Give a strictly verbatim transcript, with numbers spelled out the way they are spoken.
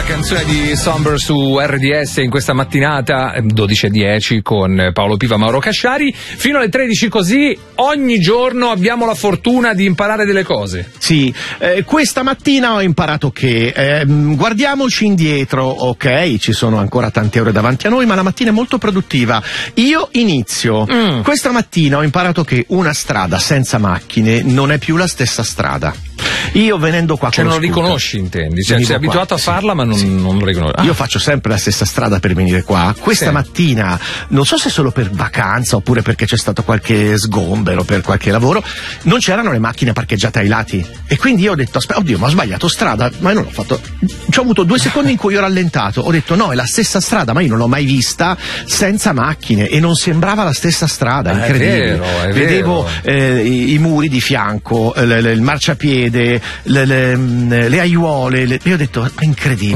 canzone di Somber su R D S in questa mattinata dodici e dieci con Paolo Piva, Mauro Casciari, fino alle tredici, così ogni giorno abbiamo la fortuna di imparare delle cose. Sì, eh, questa mattina ho imparato che eh, guardiamoci indietro, ok, ci sono ancora tante ore davanti a noi, ma la mattina è molto produttiva. Io inizio. Mm. Questa mattina ho imparato che una strada senza macchine non è più la stessa strada. Io venendo qua cioè con non lo riconosci, intendi? Cioè sei abituato a farla, sì, ma non, sì. non lo riconosci. Ah. Io faccio sempre la stessa strada per venire qua. Questa sì. mattina, non so se solo per vacanza oppure perché c'è stato qualche sgombero per qualche lavoro, non c'erano le macchine parcheggiate ai lati. E quindi io ho detto, aspetta, oddio, ma ho sbagliato strada, ma io non l'ho fatto. Ci ho avuto due secondi in cui ho rallentato. Ho detto, no, è la stessa strada, ma io non l'ho mai vista senza macchine e non sembrava la stessa strada. Ah, incredibile. È vero, è Vedevo vero. Eh, i, i muri di fianco, le, le, il marciapiede, le, le, le aiuole, le... io ho detto, è incredibile.